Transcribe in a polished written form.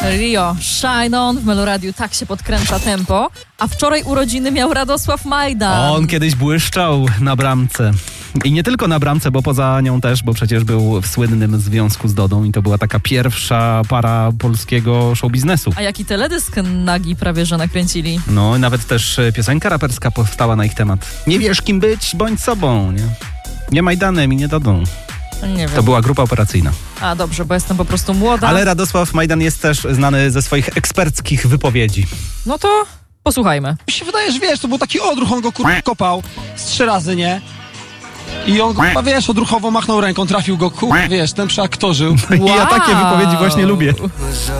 Rio, Shine On w Meloradiu, tak się podkręca tempo. A wczoraj urodziny miał Radosław Majdan. On kiedyś błyszczał na bramce. I nie tylko na bramce, bo poza nią też, bo przecież był w słynnym związku z Dodą i to była taka pierwsza para polskiego showbiznesu. A jaki teledysk nagi prawie że nakręcili. No, nawet też piosenka raperska powstała na ich temat. Nie wiesz kim być, bądź sobą, nie? Nie Majdanem i nie Dodą. Nie wiem. To była grupa operacyjna. A dobrze, bo jestem po prostu młoda. Ale Radosław Majdan jest też znany ze swoich eksperckich wypowiedzi. No to posłuchajmy. Mi się wydaje, że wiesz, to był taki odruch, on go kopał z 3 razy, nie? I on wiesz, odruchowo machnął ręką, trafił go, wiesz, ten przeaktorzył. I ja takie wypowiedzi właśnie lubię.